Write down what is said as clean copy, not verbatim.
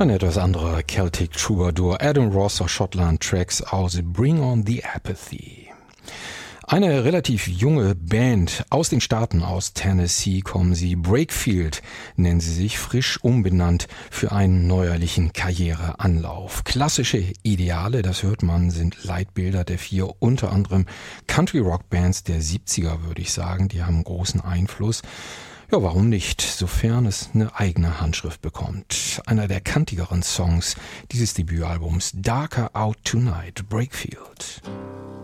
Ein etwas anderer Celtic Troubadour, Adam Ross aus Schottland, Tracks aus Bring on the Apathy. Eine relativ junge Band aus den Staaten, aus Tennessee kommen sie. Breakfield nennen sie sich, frisch umbenannt für einen neuerlichen Karriereanlauf. Klassische Ideale, das hört man, sind Leitbilder der 4 unter anderem Country-Rock-Bands der 70er, würde ich sagen. Die haben großen Einfluss. Ja, warum nicht, sofern es eine eigene Handschrift bekommt. Einer der kantigeren Songs dieses Debütalbums, Darker Out Tonight, Breakfield.